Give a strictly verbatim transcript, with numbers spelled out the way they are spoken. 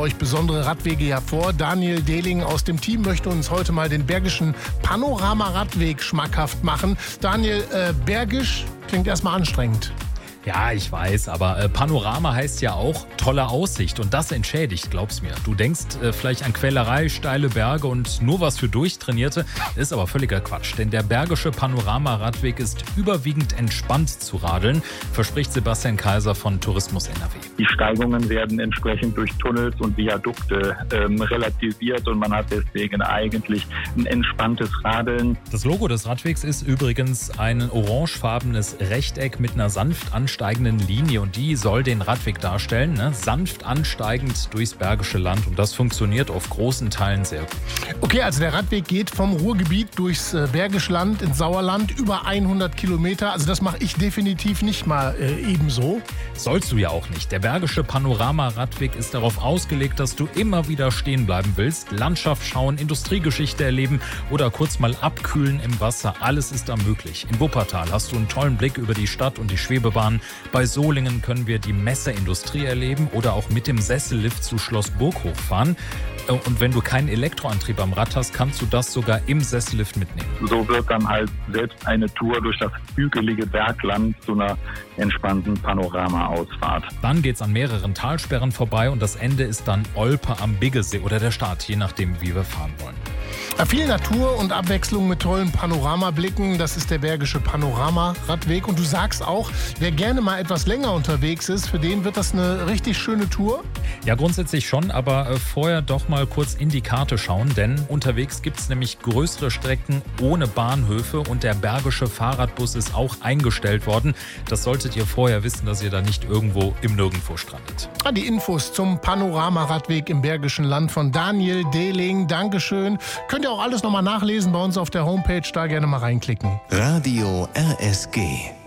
euch besondere Radwege ja vor. Daniel Dehling aus dem Team möchte uns heute mal den Bergischen Panorama-Radweg schmackhaft machen. Daniel, äh, Bergisch klingt erstmal anstrengend. Ja, ich weiß, aber äh, Panorama heißt ja auch tolle Aussicht und das entschädigt, glaub's mir. Du denkst äh, vielleicht an Quälerei, steile Berge und nur was für Durchtrainierte, ist aber völliger Quatsch, denn der Bergische Panorama-Radweg ist überwiegend entspannt zu radeln, verspricht Sebastian Kaiser von Tourismus N R W. Die Steigungen werden entsprechend durch Tunnels und Viadukte ähm, relativiert und man hat deswegen eigentlich ein entspanntes Radeln. Das Logo des Radwegs ist übrigens ein orangefarbenes Rechteck mit einer sanft ansteigenden Linie und die soll den Radweg darstellen, ne? Sanft ansteigend durchs Bergische Land und das funktioniert auf großen Teilen sehr gut. Okay, also der Radweg geht vom Ruhrgebiet durchs äh, Bergische Land ins Sauerland über hundert Kilometer. Also das mache ich definitiv nicht mal äh, ebenso. Sollst du ja auch nicht. Der Bergische Panorama-Radweg ist darauf ausgelegt, dass du immer wieder stehen bleiben willst, Landschaft schauen, Industriegeschichte erleben oder kurz mal abkühlen im Wasser. Alles ist da möglich. In Wuppertal hast du einen tollen Blick über die Stadt und die Schwebebahn. Bei Solingen können wir die Messeindustrie erleben oder auch mit dem Sessellift zu Schloss Burghof fahren. Und wenn du keinen Elektroantrieb am Rad hast, kannst du das sogar im Sessellift mitnehmen. So wird dann halt selbst eine Tour durch das hügelige Bergland zu einer entspannten Panorama-Ausfahrt. Dann geht's an mehreren Talsperren vorbei und das Ende ist dann Olpe am Biggesee oder der Start, je nachdem, wie wir fahren wollen. Ja, viel Natur und Abwechslung mit tollen Panoramablicken, das ist der Bergische Panorama-Radweg. Und du sagst auch, wer gerne mal etwas länger unterwegs ist, für den wird das eine richtig schöne Tour? Ja, grundsätzlich schon, aber äh, vorher doch mal kurz in die Karte schauen, denn unterwegs gibt es nämlich größere Strecken ohne Bahnhöfe und der Bergische Fahrradbus ist auch eingestellt worden. Das solltet ihr vorher wissen, dass ihr da nicht irgendwo im Nirgendwo strandet. Ah, die Infos zum Panorama-Radweg im Bergischen Land von Daniel Dehling. Dankeschön. Könnt ihr auch alles nochmal nachlesen bei uns auf der Homepage, da gerne mal reinklicken. Radio R S G.